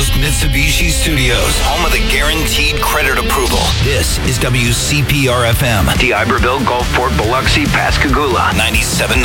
Coast Mitsubishi Studios, home of the guaranteed credit approval. This is WCPR-FM. D'Iberville, Gulfport, Biloxi, Pascagoula. 97.9